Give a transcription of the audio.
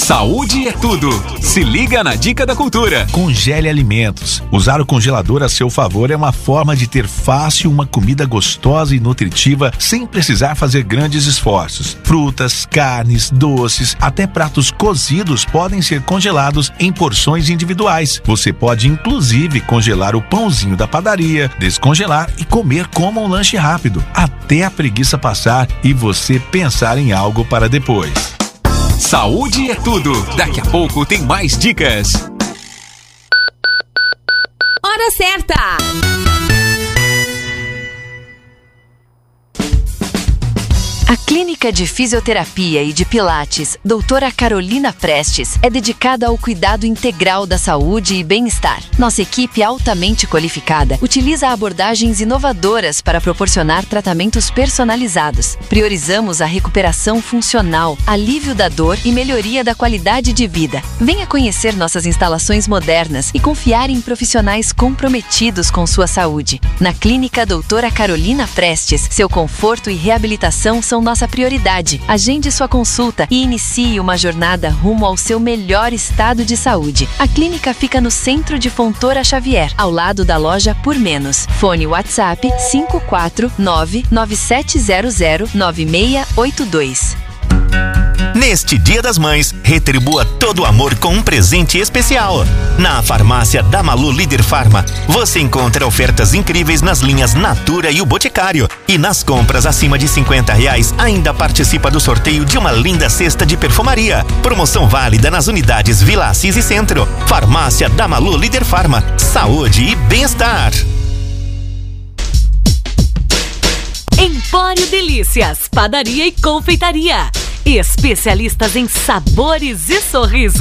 Saúde é tudo. Se liga na dica da cultura. Congele alimentos. Usar o congelador a seu favor é uma forma de ter fácil uma comida gostosa e nutritiva sem precisar fazer grandes esforços. Frutas, carnes, doces, até pratos cozidos podem ser congelados em porções individuais. Você pode inclusive congelar o pãozinho da padaria, descongelar e comer como um lanche rápido, até a preguiça passar e você pensar em algo para depois. Saúde é tudo. Daqui a pouco tem mais dicas. Hora certa! A Clínica de Fisioterapia e de Pilates, doutora Carolina Prestes, é dedicada ao cuidado integral da saúde e bem-estar. Nossa equipe altamente qualificada utiliza abordagens inovadoras para proporcionar tratamentos personalizados. Priorizamos a recuperação funcional, alívio da dor e melhoria da qualidade de vida. Venha conhecer nossas instalações modernas e confiar em profissionais comprometidos com sua saúde. Na Clínica doutora Carolina Prestes, seu conforto e reabilitação são nossa prioridade. Agende sua consulta e inicie uma jornada rumo ao seu melhor estado de saúde. A clínica fica no centro de Fontoura Xavier, ao lado da loja Por Menos. Fone WhatsApp 54997009682. Neste Dia das Mães, retribua todo o amor com um presente especial. Na farmácia da Malu Líder Farma, você encontra ofertas incríveis nas linhas Natura e o Boticário. E nas compras acima de R$50, ainda participa do sorteio de uma linda cesta de perfumaria. Promoção válida nas unidades Vila Assis e Centro. Farmácia da Malu Líder Farma. Saúde e bem-estar. Empório Delícias, padaria e confeitaria. Especialistas em sabores e sorrisos.